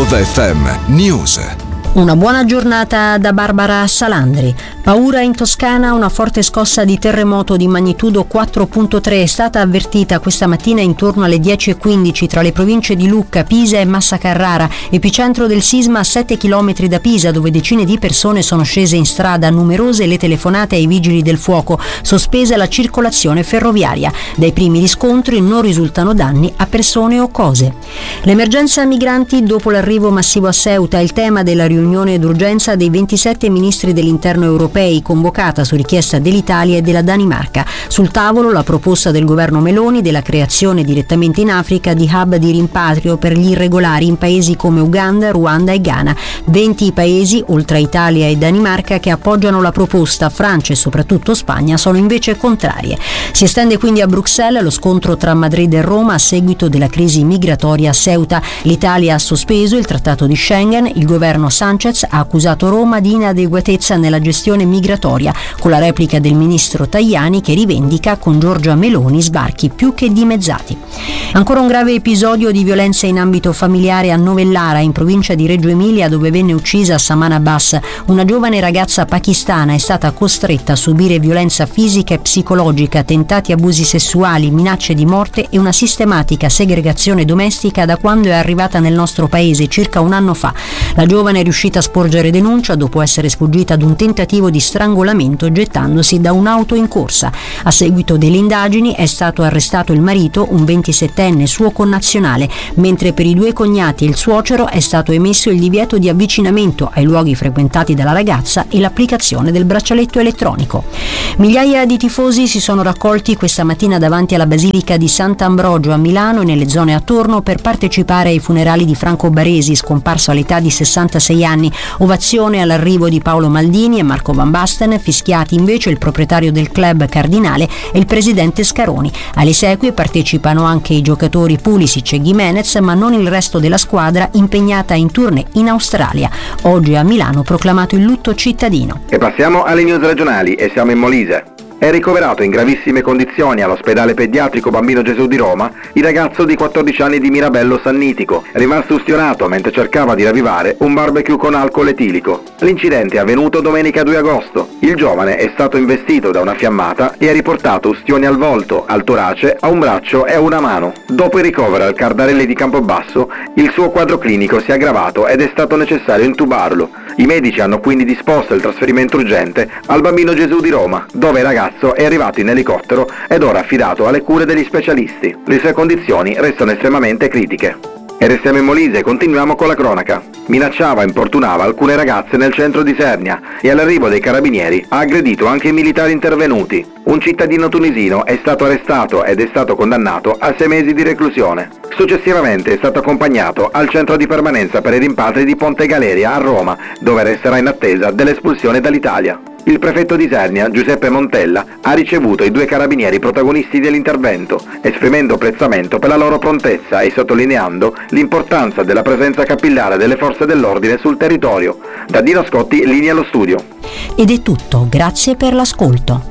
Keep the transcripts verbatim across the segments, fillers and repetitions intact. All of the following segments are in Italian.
Love F M News. Una buona giornata da Barbara Salandri. Paura in Toscana, una forte scossa di terremoto di magnitudo quattro virgola tre è stata avvertita questa mattina intorno alle dieci e quindici tra le province di Lucca, Pisa e Massa Carrara, epicentro del sisma a sette chilometri da Pisa, dove decine di persone sono scese in strada, numerose le telefonate ai vigili del fuoco, sospesa la circolazione ferroviaria. Dai primi riscontri non risultano danni a persone o cose. L'emergenza migranti dopo l'arrivo massivo a Ceuta, il tema della riunione d'urgenza dei ventisette ministri dell'interno europei convocata su richiesta dell'Italia e della Danimarca. Sul tavolo la proposta del governo Meloni della creazione direttamente in Africa di hub di rimpatrio per gli irregolari in paesi come Uganda, Ruanda e Ghana. venti paesi, oltre a Italia e Danimarca, che appoggiano la proposta. Francia e soprattutto Spagna sono invece contrarie. Si estende quindi a Bruxelles lo scontro tra Madrid e Roma a seguito della crisi migratoria a Ceuta. L'Italia ha sospeso il trattato di Schengen, il governo Sanchez ha accusato Roma di inadeguatezza nella gestione migratoria, con la replica del ministro Tajani che rivendica con Giorgia Meloni sbarchi più che dimezzati. Ancora un grave episodio di violenza in ambito familiare a Novellara, in provincia di Reggio Emilia, dove venne uccisa Saman Abbas. Una giovane ragazza pakistana è stata costretta a subire violenza fisica e psicologica, tentati abusi sessuali, minacce di morte e una sistematica segregazione domestica da quando è arrivata nel nostro paese circa un anno fa. La giovane è riuscita a sporgere denuncia dopo essere sfuggita ad un tentativo di strangolamento gettandosi da un'auto in corsa. A seguito delle indagini è stato arrestato il marito, un ventisettenne suo connazionale, mentre per i due cognati e il suocero è stato emesso il divieto di avvicinamento ai luoghi frequentati dalla ragazza e l'applicazione del braccialetto elettronico. Migliaia di tifosi si sono raccolti questa mattina davanti alla Basilica di Sant'Ambrogio a Milano e nelle zone attorno per partecipare ai funerali di Franco Baresi, scomparso all'età di sessantasei anni. Ovazione all'arrivo di Paolo Maldini e Marco Van Basten, fischiati invece il proprietario del club Cardinale e il presidente Scaroni. Alle esequie partecipano anche i giocatori Pulisic e Gimenez, ma non il resto della squadra impegnata in tournée in Australia. Oggi a Milano proclamato il lutto cittadino. E passiamo alle news regionali e siamo in Molise. È ricoverato in gravissime condizioni all'ospedale pediatrico Bambino Gesù di Roma il ragazzo di quattordici anni di Mirabello Sannitico, rimasto ustionato mentre cercava di ravvivare un barbecue con alcol etilico. L'incidente è avvenuto domenica due agosto. Il giovane è stato investito da una fiammata e ha riportato ustioni al volto, al torace, a un braccio e a una mano. Dopo il ricovero al Cardarelli di Campobasso, il suo quadro clinico si è aggravato ed è stato necessario intubarlo. I medici hanno quindi disposto il trasferimento urgente al Bambino Gesù di Roma, dove il ragazzo è arrivato in elicottero ed ora affidato alle cure degli specialisti. Le sue condizioni restano estremamente critiche. E restiamo in Molise e continuiamo con la cronaca. Minacciava e importunava alcune ragazze nel centro di Sernia e all'arrivo dei carabinieri ha aggredito anche i militari intervenuti. Un cittadino tunisino è stato arrestato ed è stato condannato a sei mesi di reclusione. Successivamente è stato accompagnato al centro di permanenza per i rimpatri di Ponte Galeria a Roma, dove resterà in attesa dell'espulsione dall'Italia. Il prefetto di Sernia, Giuseppe Montella, ha ricevuto i due carabinieri protagonisti dell'intervento, esprimendo apprezzamento per la loro prontezza e sottolineando l'importanza della presenza capillare delle forze dell'ordine sul territorio. Da Dino Scotti, linea allo studio. Ed è tutto, grazie per l'ascolto.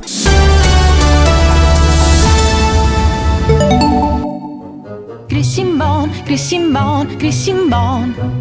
Chris Simon, Chris Simon, Chris Simon.